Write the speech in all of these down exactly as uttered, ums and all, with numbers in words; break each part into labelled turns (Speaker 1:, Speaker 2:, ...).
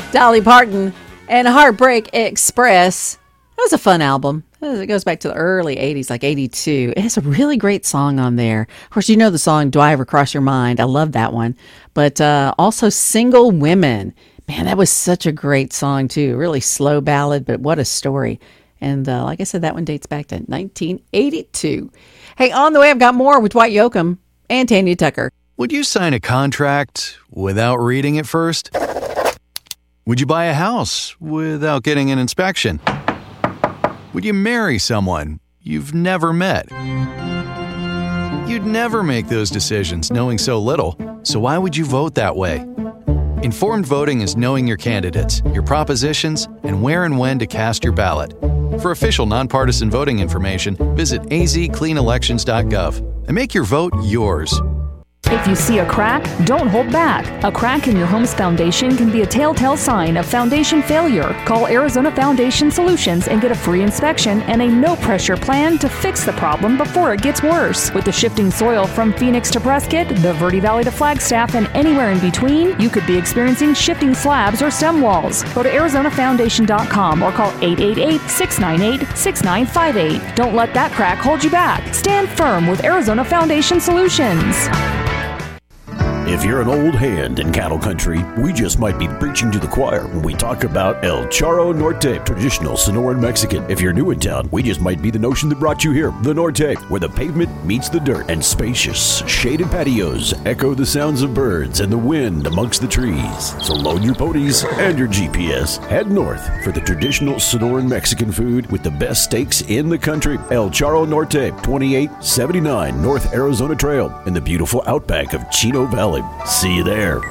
Speaker 1: Dolly Parton and Heartbreak Express. That was a fun album. It goes back to the early eighties, like eighty-two. It has a really great song on there. Of course, you know the song, Do I Ever Cross Your Mind? I love that one. But uh, also Single Women. Man, that was such a great song, too. Really slow ballad, but what a story. And uh, like I said, that one dates back to nineteen eighty-two. Hey, on the way, I've got more with Dwight Yoakam and Tanya Tucker.
Speaker 2: Would you sign a contract without reading it first? Would you buy a house without getting an inspection? Would you marry someone you've never met? You'd never make those decisions knowing so little, so why would you vote that way? Informed voting is knowing your candidates, your propositions, and where and when to cast your ballot. For official nonpartisan voting information, visit a z clean elections dot gov and make your vote yours.
Speaker 3: If you see a crack, don't hold back. A crack in your home's foundation can be a telltale sign of foundation failure. Call Arizona Foundation Solutions and get a free inspection and a no-pressure plan to fix the problem before it gets worse. With the shifting soil from Phoenix to Prescott, the Verde Valley to Flagstaff, and anywhere in between, you could be experiencing shifting slabs or stem walls. Go to arizona foundation dot com or call eight eight eight, six nine eight, six nine five eight. Don't let that crack hold you back. Stand firm with Arizona Foundation Solutions.
Speaker 4: If you're an old hand in cattle country, we just might be preaching to the choir when we talk about El Charro Norte, traditional Sonoran Mexican. If you're new in town, we just might be the notion that brought you here. The Norte, where the pavement meets the dirt, and spacious, shaded patios echo the sounds of birds and the wind amongst the trees. So load your ponies and your G P S. Head north for the traditional Sonoran Mexican food with the best steaks in the country. El Charro Norte, twenty-eight seventy-nine North Arizona Trail in the beautiful outback of Chino Valley. See you there.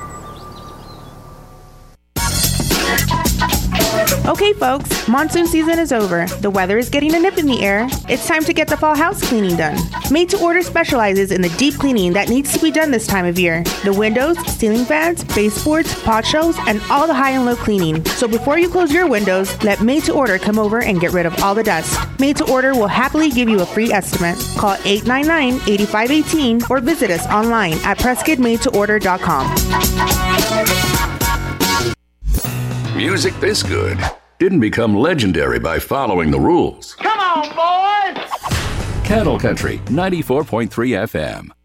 Speaker 5: Okay, folks, monsoon season is over. The weather is getting a nip in the air. It's time to get the fall house cleaning done. Made to Order specializes in the deep cleaning that needs to be done this time of year. The windows, ceiling fans, baseboards, pot shelves, and all the high and low cleaning. So before you close your windows, let Made to Order come over and get rid of all the dust. Made to Order will happily give you a free estimate. Call eight nine nine, eight five one eight or visit us online at prescott made to order dot com.
Speaker 6: Music this good didn't become legendary by following the rules.
Speaker 7: Come on, boys!
Speaker 6: Cattle Country ninety-four point three F M.